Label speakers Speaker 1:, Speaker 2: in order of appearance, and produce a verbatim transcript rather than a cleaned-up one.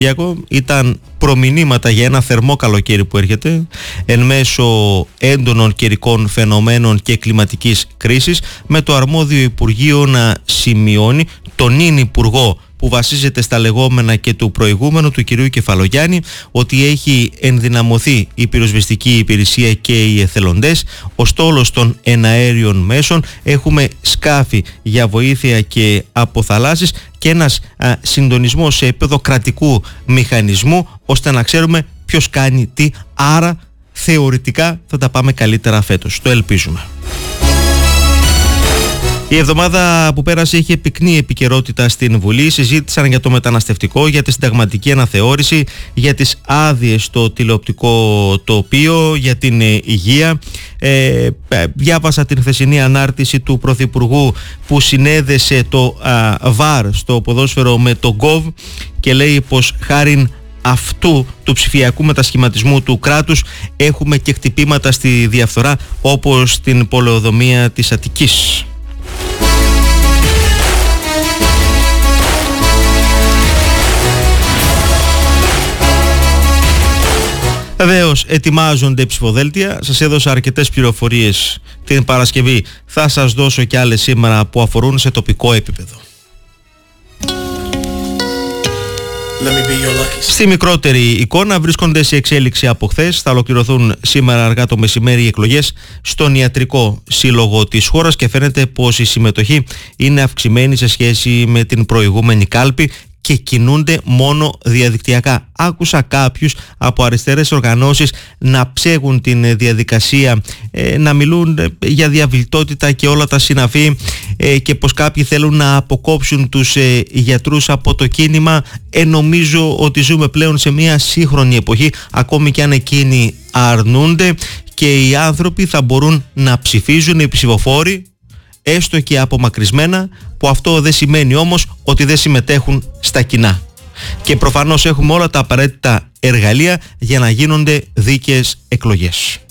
Speaker 1: ήταν προμηνύματα για ένα θερμό καλοκαίρι που έρχεται εν μέσω έντονων καιρικών φαινομένων και κλιματικής κρίσης, με το αρμόδιο Υπουργείο να σημειώνει τον νυν Υπουργό που βασίζεται στα λεγόμενα και του προηγούμενου του κυρίου Κεφαλογιάννη ότι έχει ενδυναμωθεί η πυροσβεστική υπηρεσία και οι εθελοντές, ο στόλος των εναέριων μέσων, έχουμε σκάφη για βοήθεια και αποθαλάσσεις και ένας α, συντονισμός σε επίπεδο κρατικού μηχανισμού ώστε να ξέρουμε ποιος κάνει τι, άρα θεωρητικά θα τα πάμε καλύτερα φέτος, το ελπίζουμε. Η εβδομάδα που πέρασε είχε πυκνή επικαιρότητα στην Βουλή. Συζήτησαν για το μεταναστευτικό, για τη συνταγματική αναθεώρηση, για τις άδειες στο τηλεοπτικό τοπίο, για την υγεία. Ε, διάβασα την χθεσινή ανάρτηση του Πρωθυπουργού που συνέδεσε το α, βαρ στο ποδόσφαιρο με το γκοβ και λέει πως χάριν αυτού του ψηφιακού μετασχηματισμού του κράτους έχουμε και χτυπήματα στη διαφθορά όπως στην πολεοδομία της Αττικής. Βεβαίως ετοιμάζονται ψηφοδέλτια. Σας έδωσα αρκετές πληροφορίες την Παρασκευή. Θα σας δώσω και άλλες σήμερα που αφορούν σε τοπικό επίπεδο. Στη μικρότερη εικόνα βρίσκονται σε εξέλιξη από χθες. Θα ολοκληρωθούν σήμερα αργά το μεσημέρι οι εκλογές στον Ιατρικό Σύλλογο της χώρας και φαίνεται πως η συμμετοχή είναι αυξημένη σε σχέση με την προηγούμενη κάλπη και κινούνται μόνο διαδικτυακά. Άκουσα κάποιους από αριστερές οργανώσεις να ψέγουν την διαδικασία, ε, να μιλούν για διαβιλτότητα και όλα τα συναφή ε, και πως κάποιοι θέλουν να αποκόψουν τους ε, γιατρούς από το κίνημα. Ε, νομίζω ότι ζούμε πλέον σε μια σύγχρονη εποχή, ακόμη και αν εκείνοι αρνούνται, και οι άνθρωποι θα μπορούν να ψηφίζουν, οι ψηφοφόροι, έστω και απομακρυσμένα, που αυτό δεν σημαίνει όμως ότι δεν συμμετέχουν στα κοινά. Και προφανώς έχουμε όλα τα απαραίτητα εργαλεία για να γίνονται δίκαιες εκλογές.